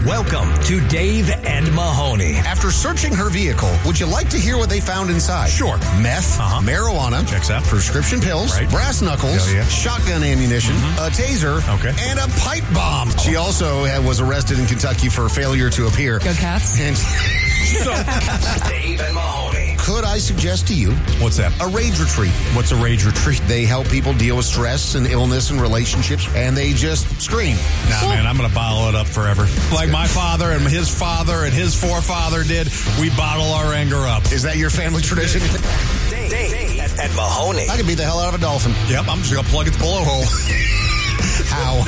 Welcome to Dave and Mahoney. After searching her vehicle, would you like to hear what they found inside? Sure. Meth, marijuana, Checks out. Prescription pills, Right. brass knuckles, Hell yeah. shotgun ammunition, a taser, Okay. and a pipe bomb. She also was arrested in Kentucky for failure to appear. Go Cats. And Dave and Mahoney. could I suggest to you What's that? a rage retreat? What's a rage retreat? They help people deal with stress and illness and relationships, and they just scream. Nah, man, I'm going to bottle it up forever. Like my father and his forefather did, we bottle our anger up. Is that your family tradition? Dave and Mahoney. I could beat the hell out of a dolphin. Yep, I'm just going to plug its blowhole. How?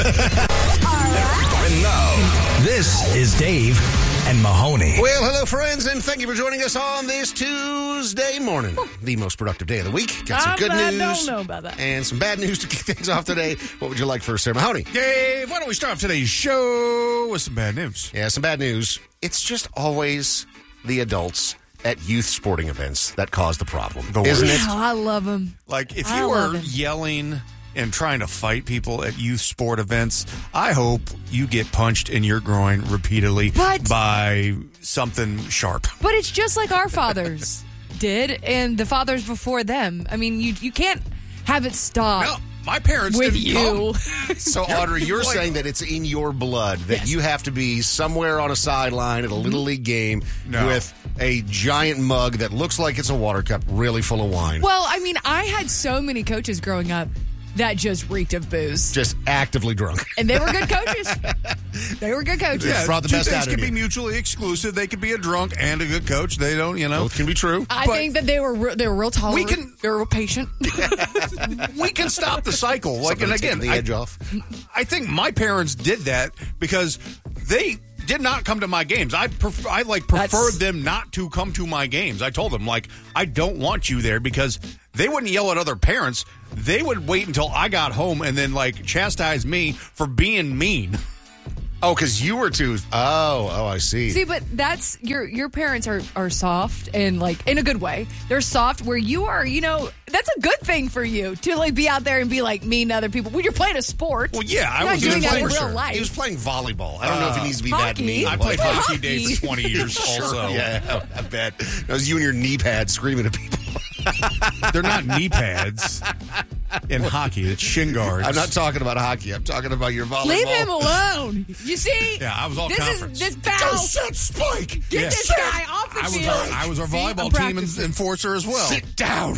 And now, this is Dave and Mahoney. Well, hello, friends, and thank you for joining us on this Tuesday morning, the most productive day of the week. Got some good news. I don't know about that. And some bad news to kick things off today. What would you like first, Sarah Mahoney? Dave, why don't we start off today's show with some bad news? Yeah, some bad news. It's just always the adults at youth sporting events that cause the problem, isn't it? Oh, I love them. Like, if I you love were it. yelling and trying to fight people at youth sport events, I hope you get punched in your groin repeatedly But- by something sharp. But it's just like our fathers did and the fathers before them. I mean, you can't have it stop No, my parents with didn't you. come. So, Audrey, you're saying that it's in your blood, that Yes. you have to be somewhere on a sideline at a Little League game No. with a giant mug that looks like it's a water cup really full of wine. Well, I mean, I had so many coaches growing up that just reeked of booze. Just actively drunk. And they were good coaches. They were good coaches. Yeah. Brought the two best things out of can you. be mutually exclusive. They could be a drunk and a good coach. They don't, Both can be true. I But- think that they were real tolerant. They were real patient. We can stop the cycle. Like, Somebody and again, taking the edge off. I think my parents did that because they did not come to my games. I preferred That's- them not to come to my games. I told them, like, I don't want you there because they wouldn't yell at other parents. They would wait until I got home and then, like, chastise me for being mean. Oh, because you were too. Oh, I see. See, but that's your parents are soft and like in a good way. They're soft where you are, that's a good thing for you to like be out there and be like mean to other people when you're playing a sport. Well, yeah, I You're was not doing that playing in for real sure. life. He was playing volleyball. I don't know if he needs to be that hockey. mean. I played Hockey. hockey, Dave, for 20 years also. Yeah, I bet. That was you and your knee pads screaming at people. They're not knee pads in hockey. It's shin guards. I'm not talking about hockey. I'm talking about your volleyball. Leave him alone. You see? Yeah, I was all this conference. is this Go foul. set Spike. Get Yeah. this guy off the field. I was our See? volleyball I'm team practicing. enforcer as well. Sit down.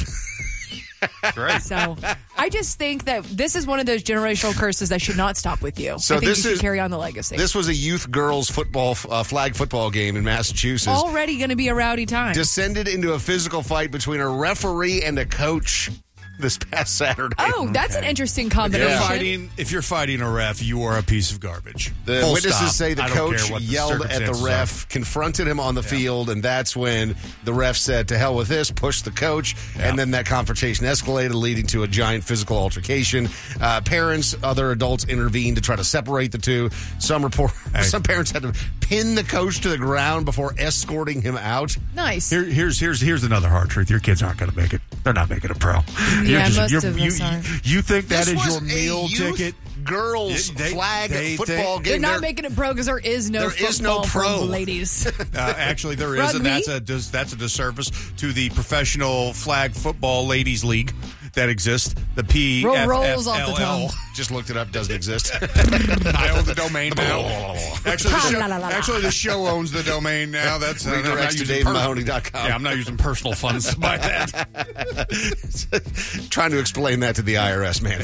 Right. So I just think that this is one of those generational curses that should not stop with you. So I think this you should is- carry on the legacy. This was a youth girls football flag football game in Massachusetts. Already going to be a rowdy time. Descended into a physical fight between a referee and a coach this past Saturday. Oh, that's an interesting If combination. you're fighting a ref, you are a piece of garbage. The Full witnesses stop. say the I don't coach care what the yelled at the circumstances ref, confronted him on the field, and that's when the ref said, "To hell with this," pushed the coach, and then that confrontation escalated, leading to a giant physical altercation. Parents, other adults intervened to try to separate the two. Some parents had to pin the coach to the ground before escorting him out. Nice. Here's another hard truth. Your kids aren't going to make it. They're not making a pro. Yeah, most of us aren't. You think that This is was your meal a youth ticket? girls flag football They're game. not making it pro because there is no There is no football pro. for ladies. Actually, there is, and Rugby? that's a disservice to the professional flag football ladies league that exists. The PFFLL. Rolls off the tongue. Just looked it up. Doesn't exist. I own the domain now. La, la, la, la. Actually, the show owns the domain now. That's Redirects to DaveMahoney.com. Yeah, I'm not using personal funds to buy that. Trying to explain that to the IRS, man.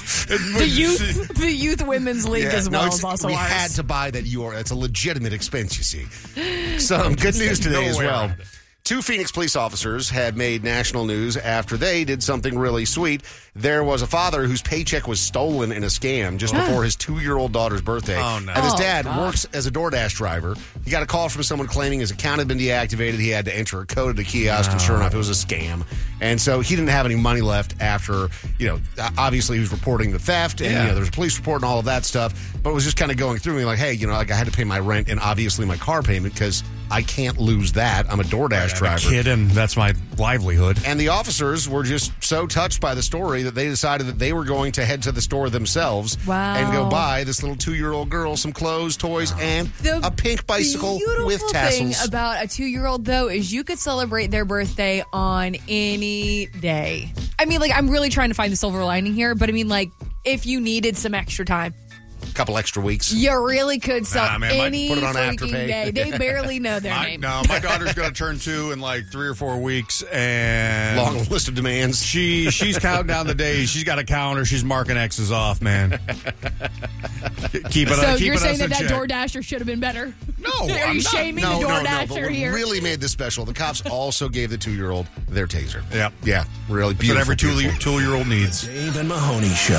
The youth women's league as well is also we ours. had to buy that URL. It's a legitimate expense, you see. Some good news today No as way well. around it. 2 Phoenix police officers had made national news after they did something really sweet. There was a father whose paycheck was stolen in a scam just before his 2-year-old daughter's birthday. Oh, no. And his Oh, dad God. works as a DoorDash driver. He got a call from someone claiming his account had been deactivated. He had to enter a code at the kiosk, and sure enough, it was a scam. And so he didn't have any money left after, obviously he was reporting the theft, and there was a police report and all of that stuff, but it was just kind of going through me like, hey, I had to pay my rent and obviously my car payment because I can't lose that. I'm a DoorDash driver. I'm a kid, and that's my livelihood. And the officers were just so touched by the story that they decided that they were going to head to the store themselves and go buy this little 2-year-old girl some clothes, toys, and a pink bicycle with tassels. The beautiful thing about a 2-year-old, though, is you could celebrate their birthday on any day. I mean, like, I'm really trying to find the silver lining here, but I mean, like, if you needed some extra time. Couple extra weeks. You really could sell any put it on freaking Afterpay. day. They barely know their name. No, my daughter's going to turn 2 in like 3 or 4 weeks, and long list of demands. She's counting down the days. She's got a calendar. She's marking X's off, man. Keep it. So keep you're it saying that check. DoorDasher should have been better? No, are you shaming the DoorDasher but what here? really made this special, the cops also gave the 2-year-old their taser. Yep. Yeah, really That's beautiful. what every 2-year-old needs. Dave and Mahoney Show.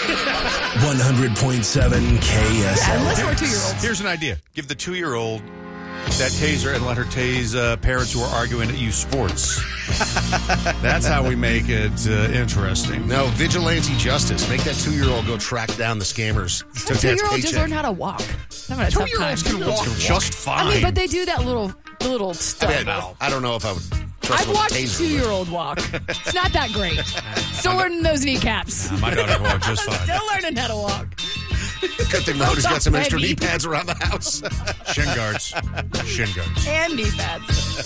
100.7 KSL. Yeah, unless we're 2-year-olds. Here's an idea. Give the 2-year-old that taser and let her tase parents who are arguing at youth sports. That's how we make it interesting. No, vigilante justice. Make that 2-year-old go track down the scammers. The 2-year-old just learned how to walk. I'm having a tough time. 2-year-olds can walk just fine. I mean, but they do that little stuff. I don't know if I would trust I've what watched a a taser would. 2-year-old walk. It's not that great. Still learning those kneecaps. My daughter can walk just fine. Still learning how to walk. Good thing Mahoney's got some extra Ready. knee pads around the house. Shin guards. And knee pads.